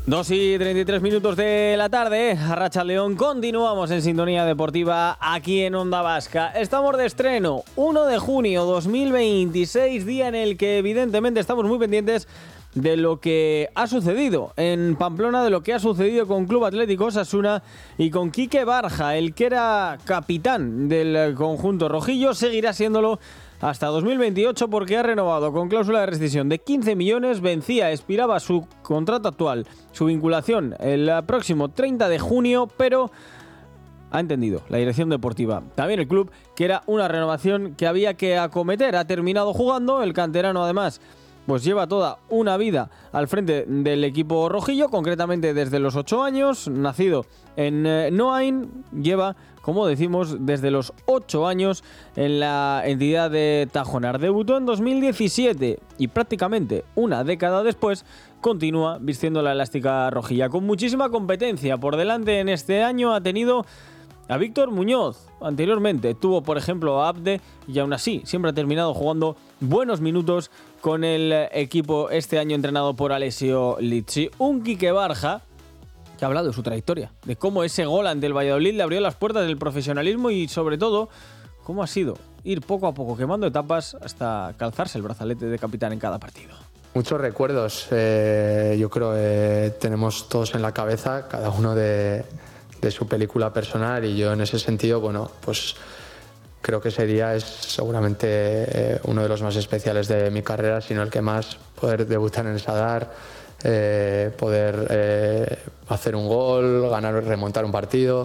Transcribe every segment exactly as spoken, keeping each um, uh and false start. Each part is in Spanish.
dos y treinta y tres minutos de la tarde, Arratsaldeon, continuamos en Sintonía Deportiva aquí en Onda Vasca. Estamos de estreno, uno de junio dos mil veintiséis, día en el que evidentemente estamos muy pendientes de lo que ha sucedido en Pamplona, de lo que ha sucedido con Club Atlético Osasuna y con Quique Barja, el que era capitán del conjunto rojillo, seguirá siéndolo hasta dos mil veintiocho porque ha renovado con cláusula de rescisión de quince millones, vencía, expiraba su contrato actual, su vinculación el próximo treinta de junio, pero ha entendido la dirección deportiva, también el club, que era una renovación que había que acometer. Ha terminado jugando, el canterano además pues lleva toda una vida al frente del equipo rojillo, concretamente desde los ocho años, nacido en eh, Noain, lleva, como decimos, desde los ocho años en la entidad de Tajonar. Debutó en dos mil diecisiete y prácticamente una década después continúa vistiendo la elástica rojilla. Con muchísima competencia por delante en este año ha tenido a Víctor Muñoz, anteriormente tuvo por ejemplo a Abde y aún así siempre ha terminado jugando buenos minutos con el equipo este año entrenado por Alessio Lizzi. Un Quique Barja que ha hablado de su trayectoria, de cómo ese gol ante el Valladolid le abrió las puertas del profesionalismo y sobre todo cómo ha sido ir poco a poco quemando etapas hasta calzarse el brazalete de capitán en cada partido. Muchos recuerdos, eh, yo creo que eh, tenemos todos en la cabeza, cada uno de, de su película personal, y yo en ese sentido, bueno, pues creo que ese día es seguramente eh, uno de los más especiales de mi carrera, sino el que más, poder debutar en el Sadar, eh, poder eh, hacer un gol, ganar, remontar un partido.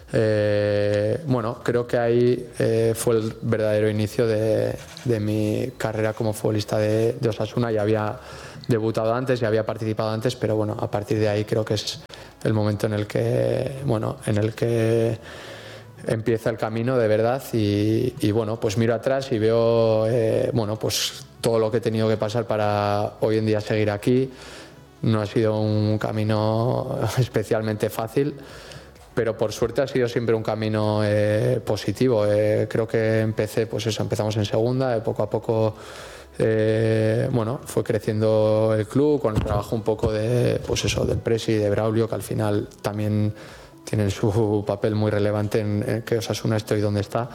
Eh, bueno, creo que ahí eh, fue el verdadero inicio de, de mi carrera como futbolista de, de Osasuna. Ya había debutado antes, ya había participado antes, pero bueno, a partir de ahí creo que es el momento en el que, bueno, en el que empieza el camino de verdad y, y bueno, pues miro atrás y veo eh, bueno, pues todo lo que he tenido que pasar para hoy en día seguir aquí. No ha sido un camino especialmente fácil, pero por suerte ha sido siempre un camino eh, positivo. Eh, creo que empecé, pues eso, empezamos en segunda, eh, poco a poco eh, bueno, fue creciendo el club con el trabajo un poco de, pues eso, del Presi, de Braulio, que al final también tienen su papel muy relevante en, en que Osasuna esté donde está.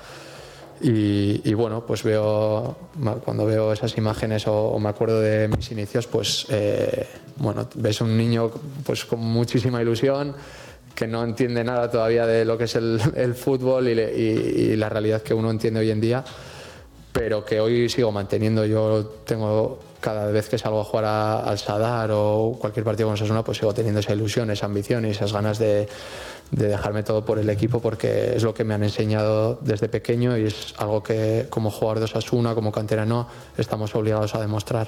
Y, y bueno, pues veo, cuando veo esas imágenes o, o me acuerdo de mis inicios, pues eh, bueno, ves un niño pues con muchísima ilusión, que no entiende nada todavía de lo que es el, el fútbol y, le, y, y la realidad que uno entiende hoy en día, pero que hoy sigo manteniendo. Yo tengo, cada vez que salgo a jugar a, al Sadar o cualquier partido con Osasuna, pues sigo teniendo esa ilusión, esa ambición y esas ganas de, de dejarme todo por el equipo, porque es lo que me han enseñado desde pequeño y es algo que como jugador de Osasuna, como canterano, estamos obligados a demostrar.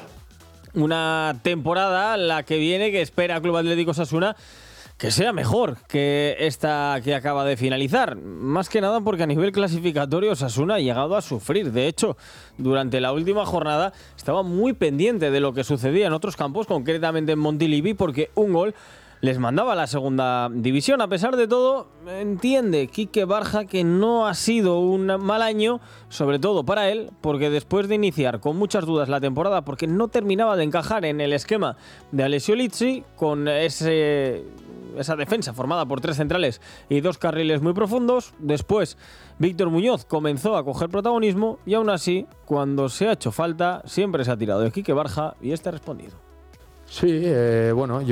Una temporada la que viene que espera Club Atlético Osasuna que sea mejor que esta que acaba de finalizar. Más que nada porque a nivel clasificatorio Osasuna ha llegado a sufrir. De hecho, durante la última jornada estaba muy pendiente de lo que sucedía en otros campos, concretamente en Montilivi, porque un gol les mandaba a la segunda división. A pesar de todo, entiende Quique Barja que no ha sido un mal año, sobre todo para él, porque después de iniciar con muchas dudas la temporada, porque no terminaba de encajar en el esquema de Alessio Lizzi, con ese, esa defensa formada por tres centrales y dos carriles muy profundos, después Víctor Muñoz comenzó a coger protagonismo y aún así, cuando se ha hecho falta, siempre se ha tirado de Quique Barja y este ha respondido. Sí, eh, bueno,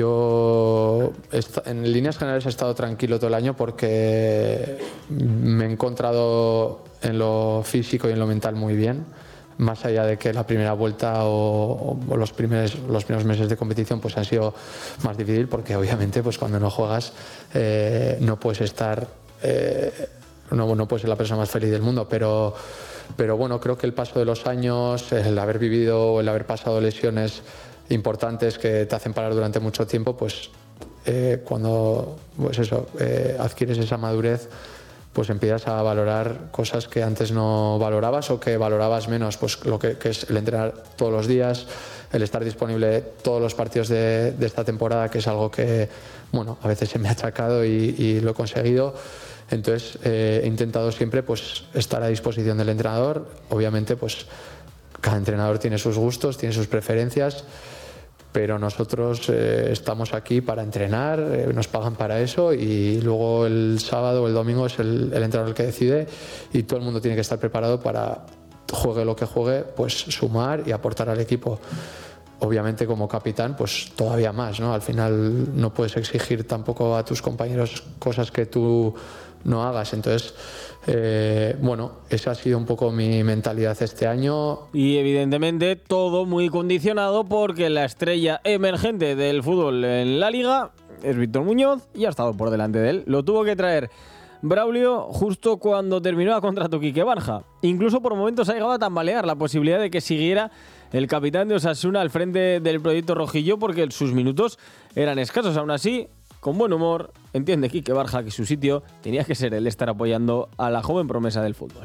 yo en líneas generales he estado tranquilo todo el año porque me he encontrado en lo físico y en lo mental muy bien, más allá de que la primera vuelta o, o los, primeros, los primeros meses de competición pues han sido más difícil, porque obviamente pues cuando no juegas eh, no puedes estar, eh, no, no puedes ser la persona más feliz del mundo, pero, pero bueno, creo que el paso de los años, el haber vivido o el haber pasado lesiones importantes que te hacen parar durante mucho tiempo, pues eh, cuando pues eso, eh, adquieres esa madurez, pues empiezas a valorar cosas que antes no valorabas o que valorabas menos, pues lo que, que es el entrenar todos los días, el estar disponible todos los partidos de, de esta temporada, que es algo que, bueno, a veces se me ha achacado y, y lo he conseguido. Entonces eh, he intentado siempre pues estar a disposición del entrenador. Obviamente pues cada entrenador tiene sus gustos, tiene sus preferencias, pero nosotros eh, estamos aquí para entrenar, eh, nos pagan para eso y luego el sábado o el domingo es el, el entrenador el que decide y todo el mundo tiene que estar preparado para, juegue lo que juegue, pues sumar y aportar al equipo. Obviamente como capitán pues todavía más, ¿no? Al final no puedes exigir tampoco a tus compañeros cosas que tú no hagas, entonces eh, bueno, esa ha sido un poco mi mentalidad este año. Y evidentemente todo muy condicionado porque la estrella emergente del fútbol en la Liga es Víctor Muñoz y ha estado por delante de él. Lo tuvo que traer Braulio justo cuando terminó a contrato Quique Barja. Incluso por momentos ha llegado a tambalear la posibilidad de que siguiera el capitán de Osasuna al frente del proyecto rojillo porque sus minutos eran escasos. Aún así, con buen humor, entiende Quique Barja que su sitio tenía que ser el estar apoyando a la joven promesa del fútbol.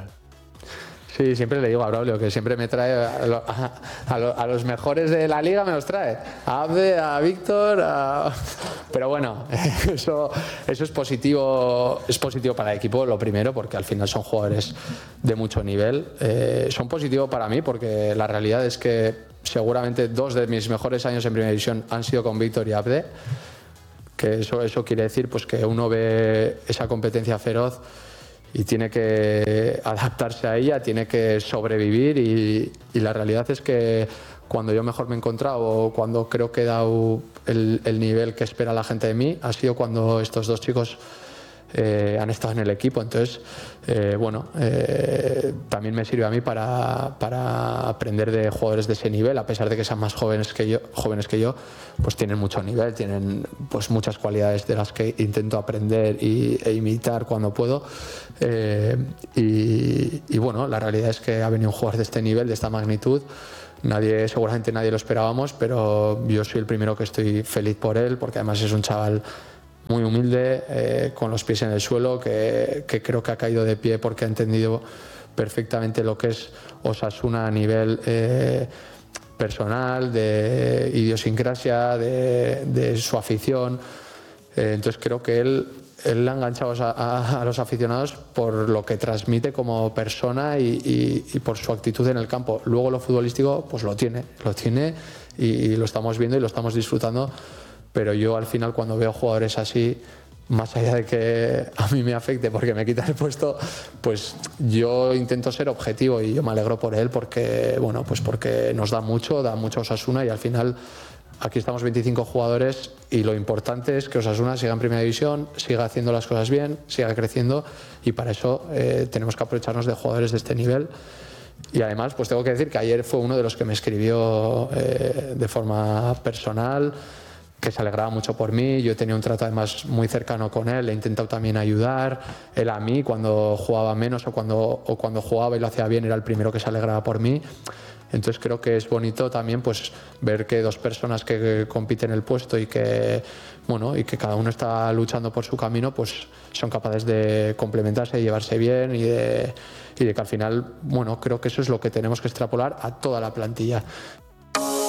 Sí, siempre le digo a Braulio que siempre me trae a, lo, a, a, lo, a los mejores de la liga, me los trae. A Abde, a Víctor, a... pero bueno, eso, eso es positivo, es positivo para el equipo, lo primero, porque al final son jugadores de mucho nivel. Eh, son positivos para mí porque la realidad es que seguramente dos de mis mejores años en Primera División han sido con Víctor y Abde, que eso, eso quiere decir pues, que uno ve esa competencia feroz y tiene que adaptarse a ella, tiene que sobrevivir y, y la realidad es que cuando yo mejor me he encontrado o cuando creo que he dado el, el nivel que espera la gente de mí ha sido cuando estos dos chicos eh, han estado en el equipo. Entonces, eh, bueno, eh, también me sirve a mí para, para aprender de jugadores de ese nivel, a pesar de que sean más jóvenes que yo, jóvenes que yo, pues tienen mucho nivel, tienen pues muchas cualidades de las que intento aprender y, e imitar cuando puedo. Eh, y, y bueno, la realidad es que ha venido un jugador de este nivel, de esta magnitud. Nadie, seguramente nadie lo esperábamos, pero yo soy el primero que estoy feliz por él, porque además es un chaval muy humilde, eh, con los pies en el suelo, que, que creo que ha caído de pie porque ha entendido perfectamente lo que es Osasuna a nivel eh, personal, de idiosincrasia, de, de su afición. Eh, entonces creo que él, él ha enganchado a, a, a los aficionados por lo que transmite como persona y, y, y por su actitud en el campo. Luego lo futbolístico pues lo tiene, lo tiene y, y lo estamos viendo y lo estamos disfrutando. Pero yo al final cuando veo jugadores así, más allá de que a mí me afecte porque me quita el puesto, pues yo intento ser objetivo y yo me alegro por él porque, bueno, pues porque nos da mucho, da mucho a Osasuna y al final aquí estamos veinticinco jugadores y lo importante es que Osasuna siga en Primera División, siga haciendo las cosas bien, siga creciendo y para eso eh, tenemos que aprovecharnos de jugadores de este nivel. Y además, pues tengo que decir que ayer fue uno de los que me escribió eh, de forma personal, que se alegraba mucho por mí. Yo tenía un trato además muy cercano con él, he intentado también ayudar, él a mí cuando jugaba menos o cuando, o cuando jugaba y lo hacía bien era el primero que se alegraba por mí. Entonces creo que es bonito también pues ver que dos personas que compiten el puesto y que, bueno, y que cada uno está luchando por su camino, pues son capaces de complementarse, de llevarse bien y de, y de que al final, bueno, creo que eso es lo que tenemos que extrapolar a toda la plantilla.